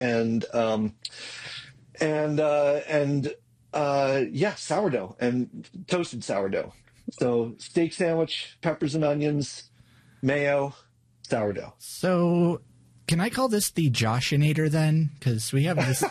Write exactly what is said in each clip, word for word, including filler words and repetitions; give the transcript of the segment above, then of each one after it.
and um, and uh, and uh, yeah, sourdough and toasted sourdough. So steak sandwich, peppers and onions, mayo, sourdough. So can I call this the Joshinator then? Because we have this.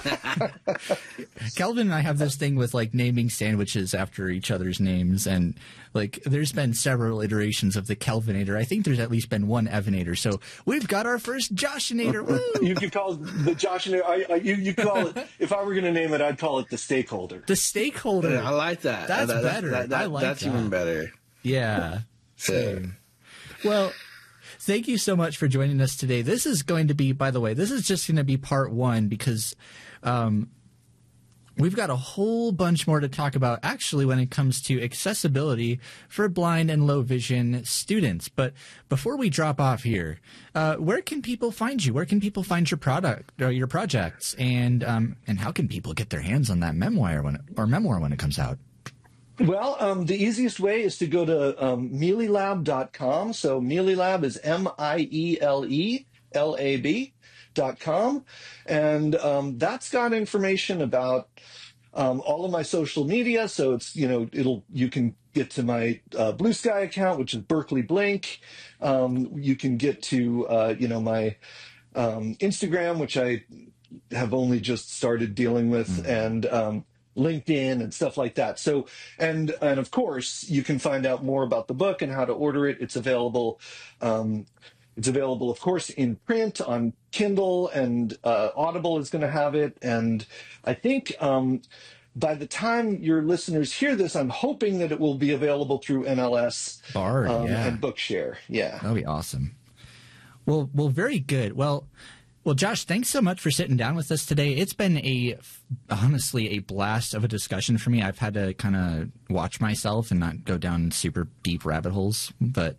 Kelvin and I have this thing with like naming sandwiches after each other's names, and like there's been several iterations of the Kelvinator. I think there's at least been one Evanator. So we've got our first Joshinator. Woo! You could call it the Joshinator. I, I, you you call it. If I were going to name it, I'd call it the Stakeholder. The Stakeholder. Yeah, I like that. That's that, better. That, that, I like that's that. even better. Yeah. Same. Well, thank you so much for joining us today. This is going to be, by the way, this is just going to be part one because um, we've got a whole bunch more to talk about actually when it comes to accessibility for blind and low vision students. But before we drop off here, uh, where can people find you? Where can people find your product or your projects? And um, and how can people get their hands on that memoir when it, or memoir when it comes out? Well, um, the easiest way is to go to um, mealy lab dot com. So Mealy Lab is M I E L E L A B dot com. And um, that's got information about um, all of my social media. So it's, you know, it'll, you can get to my uh, Blue Sky account, which is Berkeley Blink. Um, you can get to, uh, you know, my um, Instagram, which I have only just started dealing with. Mm-hmm. And, um, LinkedIn and stuff like that. So, and, and of course you can find out more about the book and how to order it. It's available. Um, it's available, of course, in print on Kindle, and, uh, Audible is going to have it. And I think, um, by the time your listeners hear this, I'm hoping that it will be available through N L S Bard, um, yeah. and Bookshare. Yeah. That'll be awesome. Well, well, very good. Well, Well, Josh, thanks so much for sitting down with us today. It's been a, honestly, a blast of a discussion for me. I've had to kind of watch myself and not go down super deep rabbit holes. But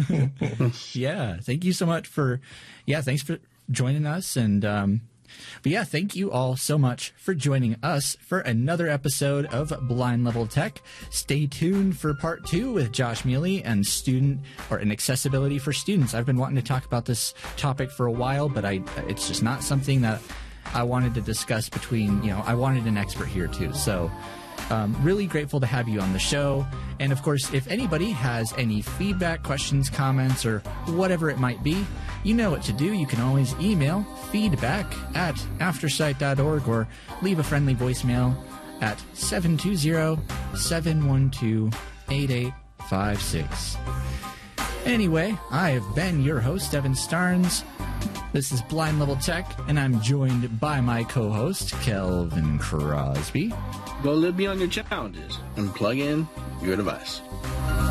yeah, thank you so much for, yeah, thanks for joining us. And, um, but yeah, thank you all so much for joining us for another episode of Blind Level Tech. Stay tuned for part two with Josh Mealy and student or an accessibility for students. I've been wanting to talk about this topic for a while, but I it's just not something that I wanted to discuss between, you know, I wanted an expert here too. So Um, really grateful to have you on the show. And of course, if anybody has any feedback, questions, comments, or whatever it might be, you know what to do. You can always email feedback at aftersight dot org or leave a friendly voicemail at seven two zero, seven one two, eight eight five six. Anyway, I have been your host, Evan Starnes. This is Blind Level Tech, and I'm joined by my co-host, Kelvin Crosby. Go live beyond your challenges and plug in your device.